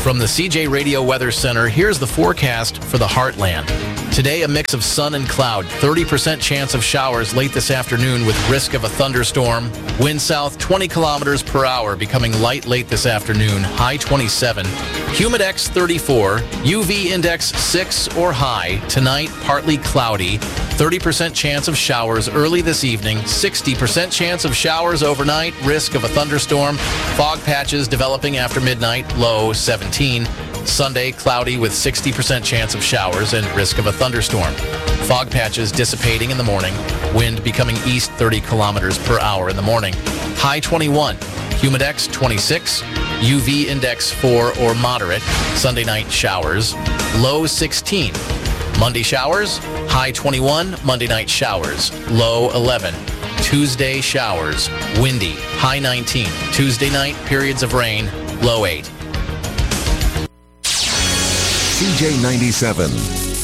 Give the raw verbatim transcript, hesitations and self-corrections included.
From the C J Radio Weather Center, here's the forecast for the Heartland. Today, a mix of sun and cloud. thirty percent chance of showers late this afternoon with risk of a thunderstorm. Wind south twenty kilometers per hour, becoming light late this afternoon. High twenty-seven. Humidex thirty-four. U V index six or high. Tonight, partly cloudy. thirty percent chance of showers early this evening. sixty percent chance of showers overnight. Risk of a thunderstorm. Fog patches developing after midnight. Low seventeen. Sunday, cloudy with sixty percent chance of showers and risk of a thunderstorm. Fog patches dissipating in the morning. Wind becoming east thirty kilometers per hour in the morning. High twenty-one. Humidex twenty-six. U V index four or moderate. Sunday night showers. Low sixteen. Monday showers. High twenty-one. Monday night showers. Low eleven. Tuesday showers. Windy. High nineteen. Tuesday night periods of rain. Low eight. C J ninety-seven,